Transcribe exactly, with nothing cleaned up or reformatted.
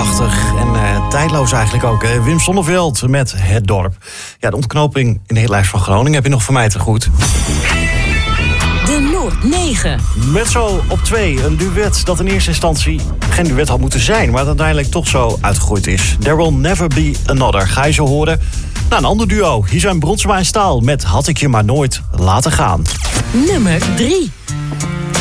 prachtig en uh, tijdloos eigenlijk ook. Hè? Wim Sonneveld met Het Dorp. Ja, de ontknoping in de hitlijst van Groningen heb je nog van mij te goed. De Noord negen. Nummer drie.